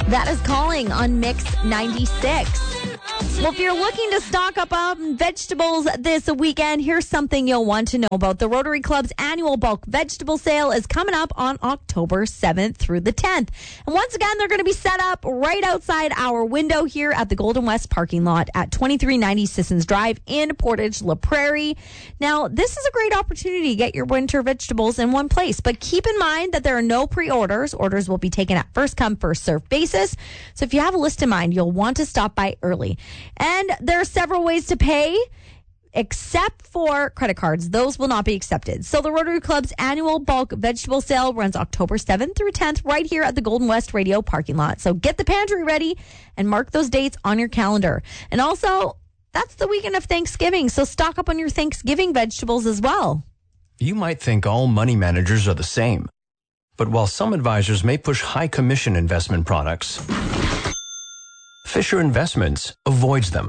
That is Calling on Mix 96. Well, if you're looking to stock up on vegetables this weekend, here's something you'll want to know about. The Rotary Club's annual bulk vegetable sale is coming up on October 7th through the 10th. And once again, they're going to be set up right outside our window here at the Golden West parking lot at 2390 Sissons Drive in Portage La Prairie. Now, this is a great opportunity to get your winter vegetables in one place, but keep in mind that there are no pre-orders. Orders will be taken at first come, first served basis. So if you have a list in mind, you'll want to stop by early. And there are several ways to pay, except for credit cards. Those will not be accepted. So the Rotary Club's annual bulk vegetable sale runs October 7th through 10th right here at the Golden West Radio parking lot. So get the pantry ready and mark those dates on your calendar. And also, that's the weekend of Thanksgiving, so stock up on your Thanksgiving vegetables as well. You might think all money managers are the same. But while some advisors may push high commission investment products, Fisher Investments avoids them.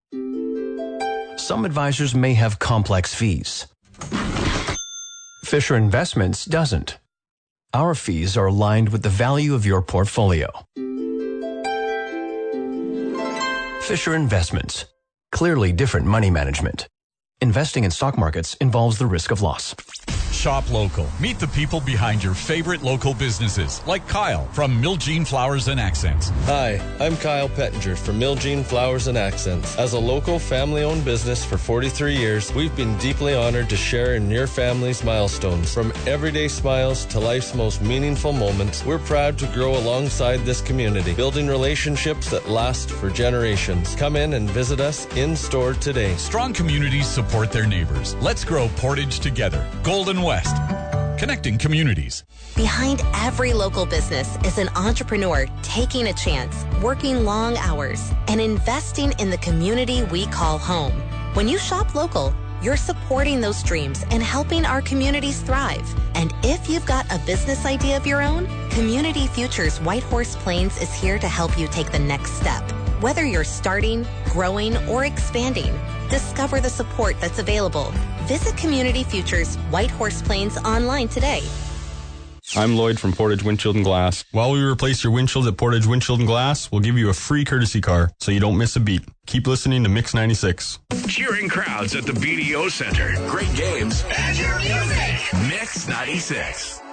Some advisors may have complex fees. Fisher Investments doesn't. Our fees are aligned with the value of your portfolio. Fisher Investments. Clearly different money management. Investing in stock markets involves the risk of loss. Shop local. Meet the people behind your favorite local businesses, like Kyle from Miljean Flowers and Accents. Hi, I'm Kyle Pettinger from Miljean Flowers and Accents. As a local family-owned business for 43 years, we've been deeply honored to share in your family's milestones. From everyday smiles to life's most meaningful moments, we're proud to grow alongside this community, building relationships that last for generations. Come in and visit us in-store today. Strong communities support their neighbors. Let's grow Portage together. Golden West. Connecting communities. Behind every local business is an entrepreneur taking a chance, working long hours, and investing in the community we call home. When you shop local, you're supporting those dreams and helping our communities thrive. And if you've got a business idea of your own, Community Futures Whitehorse Plains is here to help you take the next step. Whether you're starting, growing, or expanding, discover the support that's available. Visit Community Futures Whitehorse Plains online today. I'm Lloyd from Portage Windshield and Glass. While we replace your windshield at Portage Windshield and Glass, we'll give you a free courtesy car so you don't miss a beat. Keep listening to Mix 96. Cheering crowds at the BDO Center. Great games. And your music. Mix 96.